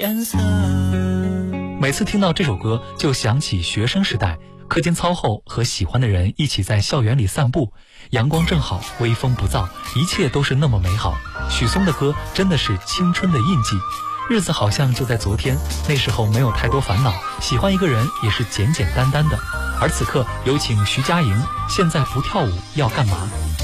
颜色。 每次听到这首歌，就想起学生时代，课间操后和喜欢的人一起在校园里散步，阳光正好，微风不燥，一切都是那么美好。许嵩的歌真的是青春的印记，日子好像就在昨天，那时候没有太多烦恼，喜欢一个人也是简简单单的。而此刻有请徐佳莹，现在不跳舞要干嘛？